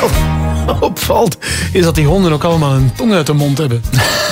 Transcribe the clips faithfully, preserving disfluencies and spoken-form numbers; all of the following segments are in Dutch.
opvalt, is dat die honden ook allemaal een tong uit de mond hebben.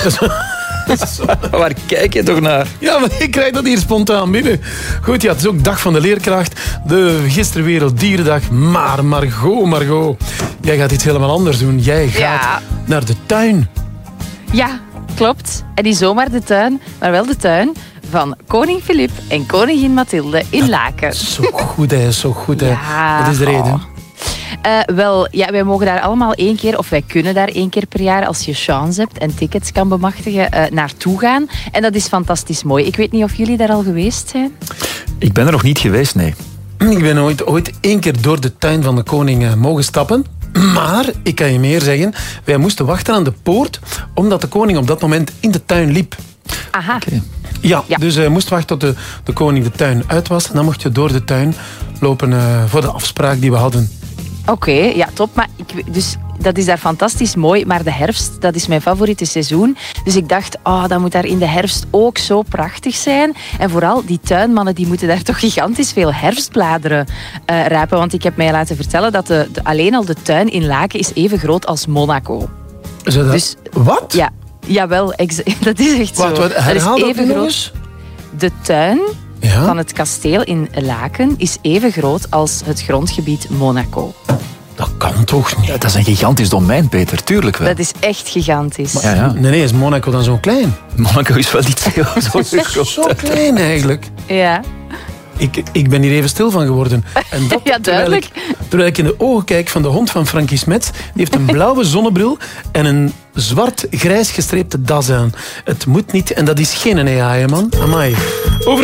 Waar kijk je toch naar? Ja, maar ik krijg dat hier spontaan binnen. Goed, ja, het is ook dag van de leerkracht. De gisteren Werelddierendag. Maar Margot, Margot, jij gaat iets helemaal anders doen. Jij gaat Ja. naar de tuin. Ja, klopt. En niet zomaar de tuin, maar wel de tuin van koning Filip en koningin Mathilde in Laken. Zo goed, hè, zo goed, hè. Ja. Wat is de reden? Oh. Uh, wel, ja, wij mogen daar allemaal één keer, of wij kunnen daar één keer per jaar, als je chance hebt en tickets kan bemachtigen, uh, naartoe gaan. En dat is fantastisch mooi. Ik weet niet of jullie daar al geweest zijn. Ik ben er nog niet geweest, nee. Ik ben ooit, ooit één keer door de tuin van de koning uh, mogen stappen. Maar, ik kan je meer zeggen, wij moesten wachten aan de poort, omdat de koning op dat moment in de tuin liep. Aha. Okay. Ja, Ja. dus je moest wachten tot de, de koning de tuin uit was. En dan mocht je door de tuin lopen uh, voor de afspraak die we hadden. Oké, okay, ja, top. Maar ik, dus, dat is daar fantastisch mooi. Maar de herfst, dat is mijn favoriete seizoen. Dus ik dacht, oh, dat moet daar in de herfst ook zo prachtig zijn. En vooral die tuinmannen, die moeten daar toch gigantisch veel herfstbladeren uh, rapen. Want ik heb mij laten vertellen dat de, de, alleen al de tuin in Laken is even groot als Monaco. Zo dat... Dus, Wat? Ja, jawel, exa- dat is echt Wat, zo. wat, herhaal dat is dat even nog groot. eens? De tuin Ja? van het kasteel in Laken is even groot als het grondgebied Monaco. Dat kan toch niet? Ja, dat is een gigantisch domein, Peter. Tuurlijk wel. Dat is echt gigantisch. Ja, ja. Nee, nee, is Monaco dan zo klein? Monaco is wel niet veel zo groot. Zo klein eigenlijk. Ja. Ik, ik ben hier even stil van geworden. En dat Ja, duidelijk. Terwijl ik, terwijl ik in de ogen kijk van de hond van Frankie Smets. Die heeft een blauwe zonnebril en een zwart-grijs gestreepte das aan. Het moet niet en dat is geen A I, man. Amai. Over